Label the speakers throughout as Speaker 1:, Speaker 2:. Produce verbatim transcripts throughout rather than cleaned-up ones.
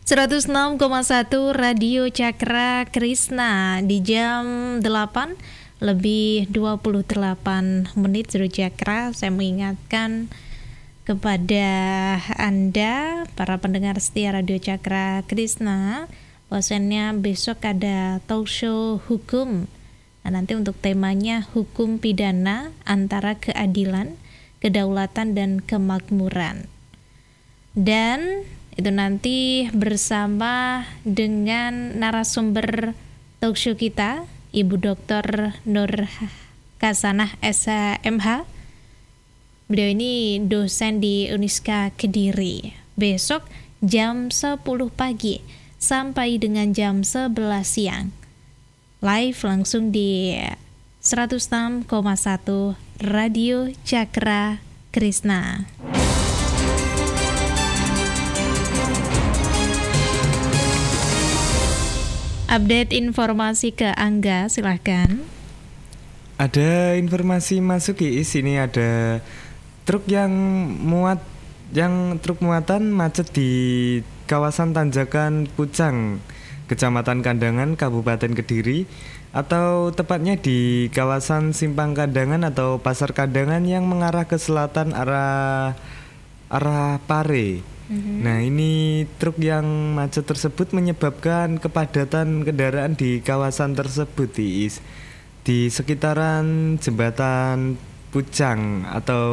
Speaker 1: seratus enam koma satu Radio Cakra Krisna di jam delapan lebih dua puluh delapan menit. Seru Cakra, saya mengingatkan kepada Anda para pendengar setia Radio Cakra Krisna bahwasannya besok ada talk show hukum. Nah, nanti untuk temanya hukum pidana antara keadilan, kedaulatan dan kemakmuran. Dan itu nanti bersama dengan narasumber talk show kita, Ibu Doktor Nur Kasanah S M H. Beliau ini dosen di Uniska Kediri. Besok jam sepuluh pagi sampai dengan jam sebelas siang. Live langsung di seratus enam koma satu Radio Cakra Krisna. Update informasi ke Angga, silahkan.
Speaker 2: Ada informasi masuk Iis, ini ada truk yang muat yang truk muatan macet di kawasan Tanjakan Pucang, Kecamatan Kandangan, Kabupaten Kediri, atau tepatnya di kawasan Simpang Kandangan atau Pasar Kandangan yang mengarah ke selatan arah arah Pare. Mm-hmm. Nah, ini truk yang macet tersebut menyebabkan kepadatan kendaraan di kawasan tersebut, Iis. Di sekitaran jembatan Pucang atau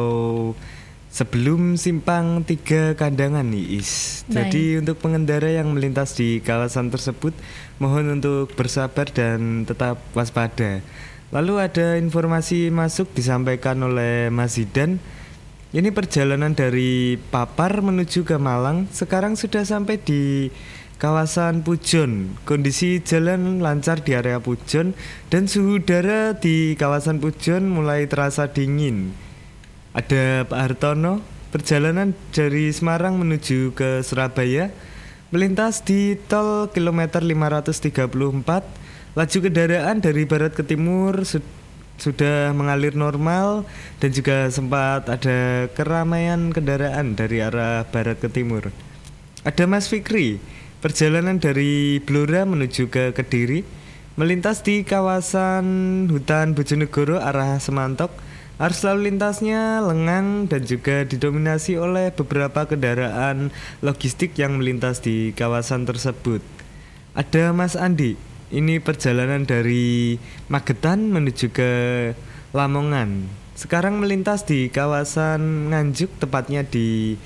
Speaker 2: sebelum Simpang tiga Kandangan, Iis. Jadi untuk pengendara yang melintas di kawasan tersebut mohon untuk bersabar dan tetap waspada. Lalu ada informasi masuk disampaikan oleh Mas Zidan. Ini perjalanan dari Papar menuju ke Malang sekarang sudah sampai di kawasan Pujon. Kondisi jalan lancar di area Pujon dan suhu udara di kawasan Pujon mulai terasa dingin. Ada Pak Hartono, perjalanan dari Semarang menuju ke Surabaya melintas di tol kilometer lima ratus tiga puluh empat. Laju kendaraan dari barat ke timur sudah mengalir normal dan juga sempat ada keramaian kendaraan dari arah barat ke timur. Ada Mas Fikri, perjalanan dari Blora menuju ke Kediri melintas di kawasan hutan Bojonegoro arah Semantok. Arus lalu lintasnya lengang dan juga didominasi oleh beberapa kendaraan logistik yang melintas di kawasan tersebut. Ada Mas Andi, ini perjalanan dari Magetan menuju ke Lamongan. Sekarang melintas di kawasan Nganjuk, tepatnya di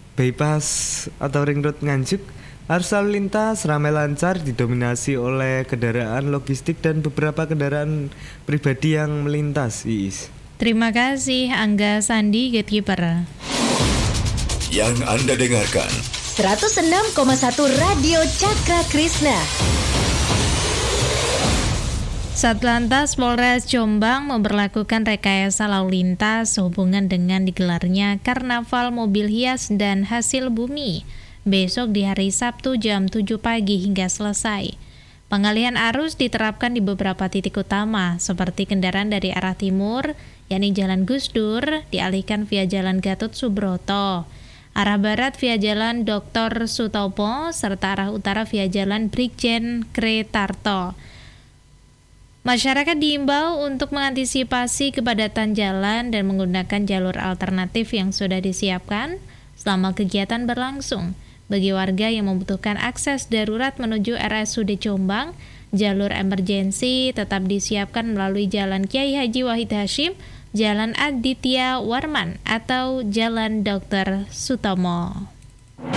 Speaker 2: bypass atau ring road Nganjuk. Arus lalu lintas ramai lancar didominasi oleh kendaraan logistik dan beberapa kendaraan pribadi yang melintas, Iis.
Speaker 1: Terima kasih Angga Sandi, Gatekeeper.
Speaker 3: Yang Anda dengarkan
Speaker 4: seratus enam koma satu Radio Cakra Krisna.
Speaker 1: Satlantas Polres Jombang memberlakukan rekayasa lalu lintas sehubungan dengan digelarnya Karnaval Mobil Hias dan Hasil Bumi besok di hari Sabtu jam tujuh pagi hingga selesai. Pengalihan arus diterapkan di beberapa titik utama seperti kendaraan dari arah timur, yakni Jalan Gus Dur, dialihkan via Jalan Gatot Subroto, arah barat via Jalan Doktor Sutopo, serta arah utara via Jalan Brigjen Kretarto. Masyarakat diimbau untuk mengantisipasi kepadatan jalan dan menggunakan jalur alternatif yang sudah disiapkan selama kegiatan berlangsung. Bagi warga yang membutuhkan akses darurat menuju R S U D Jombang, jalur emergensi tetap disiapkan melalui Jalan Kiai Haji Wahid Hashim, Jalan Aditya Warman, atau Jalan Doktor Sutomo.